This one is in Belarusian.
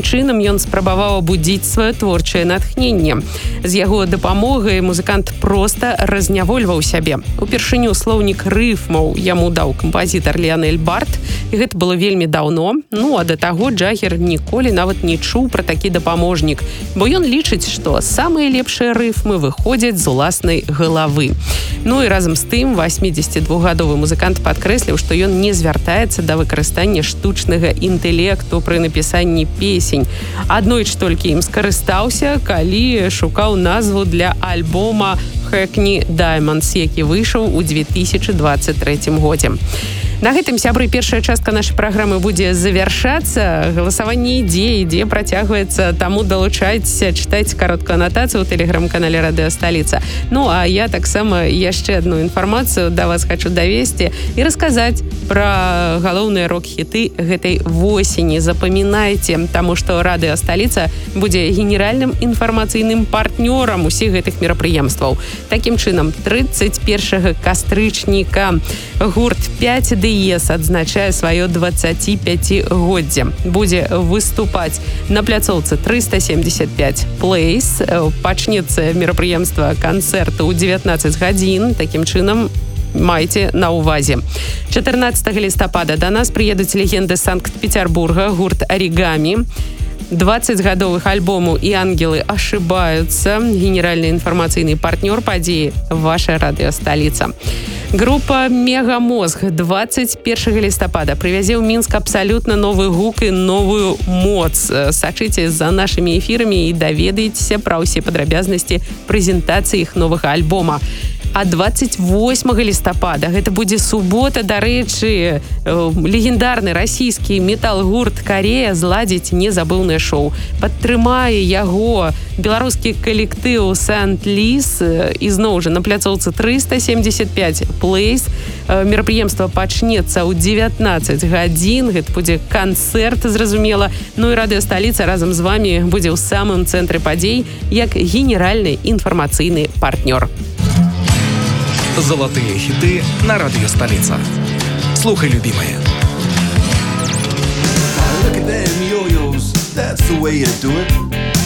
чынам ён спрабаваў абудзіць сваё творчае натхненне. З яго дапамогай музыкант проста разнявольваў сябе. Упершыню слоўнік рыфмаў яму даў кампазітар Леанель Барт, і гэта было вельмі даўно. Ну, а да таго Джаггер ніколі нават не чуў пра такі дапаможнік, бо ён лічыць, што самыя лепшыя рыфмы выходзяць з уласнай галавы. Ну і разам з тым 82-гадовы музыкант падкрэсліў, што ён не звяртаецца да выкарыстання штучнага інтэлекту пры напісанні песень. Аднойчы толькі ім скарыстаўся, калі шукаў назву для альбома Hackney Diamonds, які выйшаў у 2023 годзе. На гэтым, сябры, першая частка нашай праграмы будзе завяршацца. Галасаванне ідзе працягваецца, таму далучайцеся, чытайце кароткую анатацыю ў тэлеграм-канале Радыё Сталіца. Ну, а я таксама яшчэ адну інфармацыю да вас хачу давесці і расказаць пра галоўныя рок-хіты гэтай восені. Запамінайце, таму што Радыё Сталіца будзе генеральным інфармацыйным партнёрам усіх гэтых мерапрыемстваў. Такім чынам, 31 кастрычніка гурт 5 ДС адзначае сваё 25-годдзе. Будзе выступаць на пляцоўцы 375 Place. Пачнецца мерапрыемства канцэрту ў 19 гадзін. Такім чынам, майце на ўвазе. 14 лістапада да нас прыедуць легенды Санкт-Петербурга, гурт «Оригами». 20 гадовых альбому «И ангелы ошибаются». Генеральный информационный партнер падзеі «Ваша Радыё Сталіца». Група «Мегамозг» 21 лістапада прывязе ў Мінск абсалютна новы гук і новую моц. Сачыце за нашымі эфірамі і даведайцеся пра ўсе падрабязнасці прэзентацыі іх новага альбома. А 28 лістапада, гэта будзе субота, дарэчы, легендарны расійскі метал-гурт «Корея» зладзіць незабыўнае шоу. Падтрымае яго беларускі калектыў «Сент-Лис», і зноў жа на пляцоўцы 375 Place. Мерапрыемства пачнецца ў 19 гадзін. Гэта будзе канцэрт, зразумела. Ну і Радыё Сталіца разам з вамі будзе ў самым цэнтры падзей як генеральны інфармацыйны партнёр. Золотые хиты на Радио Столица. Слухай, любимая. Look at them yo-yos, that's the way you do it.